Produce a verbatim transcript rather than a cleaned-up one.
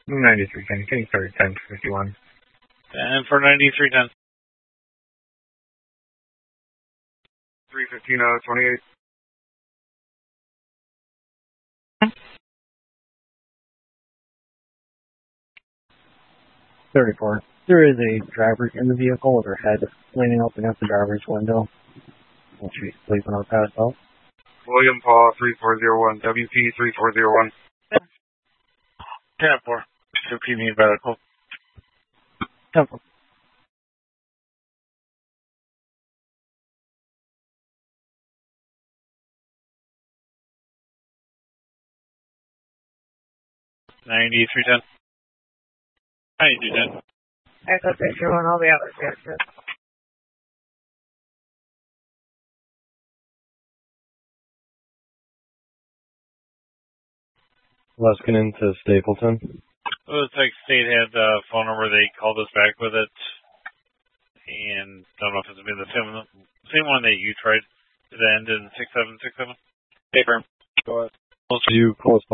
ninety-three ten. Can you start at ten fifty-one? And for ninety-three ten. three fifteen out of twenty-eight. thirty-four. There is a driver in the vehicle with her head leaning up against the driver's window. And she's sleeping on passed out. William Paul three four zero one. W P three four zero one. ten four. W P need medical. ten four. ninety-three ten. ninety-three ten. I thought they were on all the other guys. Leskinen to Stapleton. It looks like State had the phone number. They called us back with it. And I don't know if it's been the same, same one that you tried to end in six seven six seven. Paper. Go ahead. You close